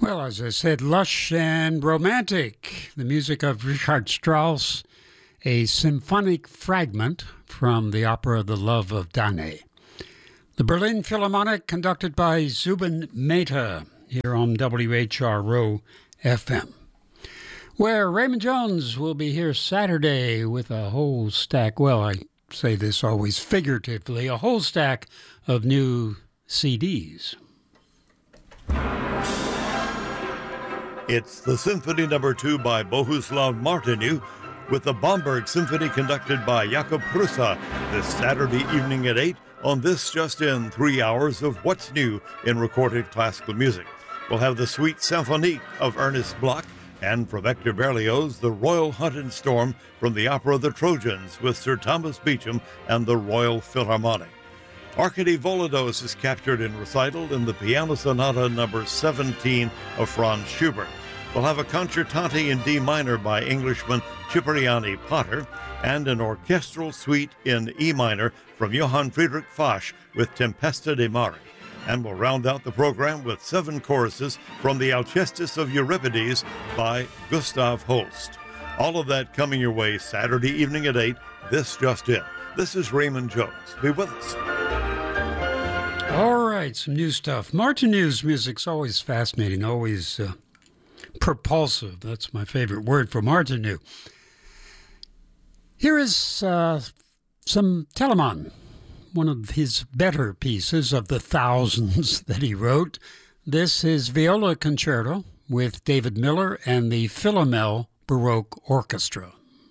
Well, as I said, lush and romantic. The music of Richard Strauss, a symphonic fragment from the opera The Love of Danae. The Berlin Philharmonic, conducted by Zubin Mehta, here on WHRO FM. Where Raymond Jones will be here Saturday with a whole stack, well, I say this always figuratively, a whole stack of new CDs. It's the Symphony No. 2 by Bohuslav Martinu with the Bamberg Symphony conducted by Jakob Prusa this Saturday evening at 8 on This Just In, 3 hours of what's new in recorded classical music. We'll have the Suite Symphonique of Ernest Bloch and from Hector Berlioz, The Royal Hunt and Storm from the opera The Trojans with Sir Thomas Beecham and the Royal Philharmonic. Arkady Volodos is captured in recital in the Piano Sonata No. 17 of Franz Schubert. We'll have a concertante in D minor by Englishman Cipriani Potter and an orchestral suite in E minor from Johann Friedrich Fasch with Tempesta de Mare. And we'll round out the program with 7 choruses from the Alcestis of Euripides by Gustav Holst. All of that coming your way Saturday evening at 8, This Just In. This is Raymond Jones. Be with us. All right, some new stuff. Martinu's music's always fascinating, always propulsive. That's my favorite word for Martinu. Here is some Telemann, one of his better pieces of the thousands that he wrote. This is Viola Concerto with David Miller and the Philomel Baroque Orchestra.